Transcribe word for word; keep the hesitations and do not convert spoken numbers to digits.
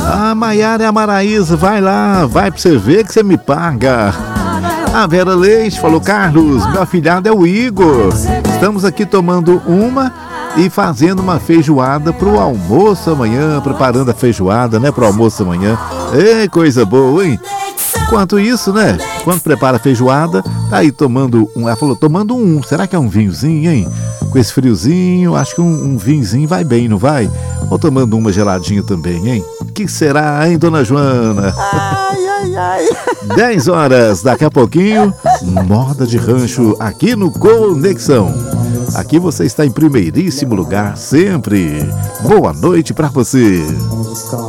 A Maiara e a Maraísa, vai lá, vai pra você ver que você me paga. A Vera Leite falou: Carlos, meu afilhado é o Igor. Estamos aqui tomando uma e fazendo uma feijoada pro almoço amanhã, preparando a feijoada, né, pro almoço amanhã. Ei, coisa boa, hein? Enquanto isso, né, quando prepara a feijoada, tá aí tomando um, ela falou, tomando um, será que é um vinhozinho, hein? Com esse friozinho, acho que um, um vinhozinho vai bem, não vai? Ou tomando uma geladinha também, hein? Que será, hein, dona Joana? Ai, ai, ai. dez horas, daqui a pouquinho, Moda de Rancho aqui no Conexão. Aqui você está em primeiríssimo lugar sempre. Boa noite pra você.